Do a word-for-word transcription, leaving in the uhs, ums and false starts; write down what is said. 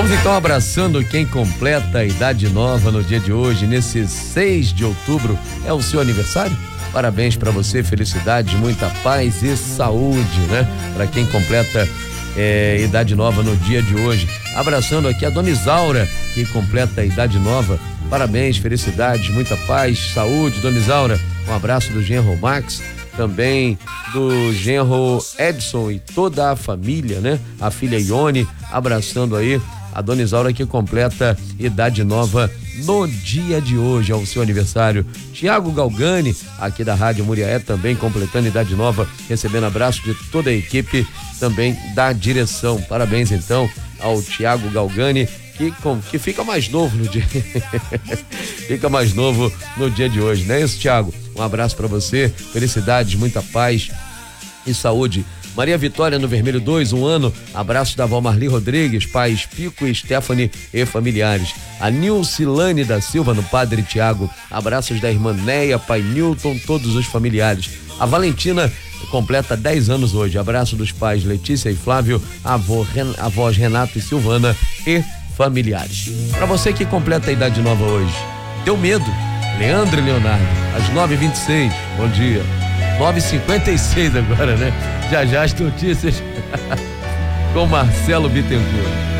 Vamos então abraçando quem completa a idade nova no dia de hoje, nesse seis de outubro. É o seu aniversário? Parabéns para você, felicidade, muita paz e saúde, né? Para quem completa é, idade nova no dia de hoje. Abraçando aqui a Dona Isaura, que completa a idade nova. Parabéns, felicidades, muita paz, saúde, Dona Isaura. Um abraço do genro Max, também do genro Edson e toda a família, né? A filha Ione, abraçando aí a Dona Isaura, que completa idade nova no dia de hoje, ao seu aniversário. Tiago Galgani, aqui da Rádio Muriaé, também completando idade nova, recebendo abraço de toda a equipe também da direção. Parabéns então ao Tiago Galgani, que, com, que fica mais novo no dia fica mais novo no dia de hoje, não é isso, Tiago? Um abraço para você, felicidades, muita paz e saúde. Maria Vitória no Vermelho dois, um ano, abraço da avó Marli Rodrigues, pais Pico e Stephanie e familiares. A Nilcilane da Silva no Padre Tiago, abraços da irmã Neia, pai Newton, todos os familiares. A Valentina completa dez anos hoje, abraço dos pais Letícia e Flávio, avô, Ren, avós Renato e Silvana e familiares. Para você que completa a idade nova hoje, deu medo? Leandro e Leonardo, às nove e vinte e seis, bom dia. nove e cinquenta e seis agora, né? Já já as notícias com Marcelo Bittencourt.